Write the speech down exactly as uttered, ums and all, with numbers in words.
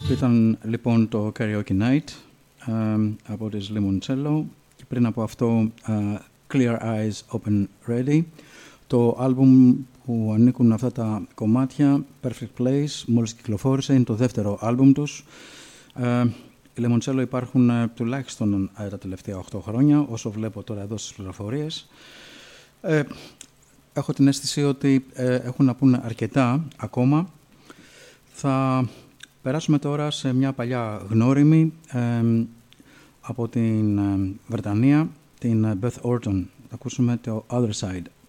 Ήταν λοιπόν το Karaoke Night ε, από τις Limoncello και πριν από αυτό ε, Clear Eyes Open Ready. Το άλμπουμ που ανήκουν αυτά τα κομμάτια, Perfect Place, μόλις κυκλοφόρησε, είναι το δεύτερο άλμπουμ τους. Ε, οι Limoncello υπάρχουν ε, τουλάχιστον ε, τα τελευταία οκτώ χρόνια, όσο βλέπω τώρα εδώ στις πληροφορίες. Ε, έχω την αίσθηση ότι ε, έχουν να πούνε αρκετά ακόμα. Θα περάσουμε τώρα σε μια παλιά γνώριμη ε, από την ε, Βρετανία, την Beth Orton. Θα ακούσουμε το Other Side.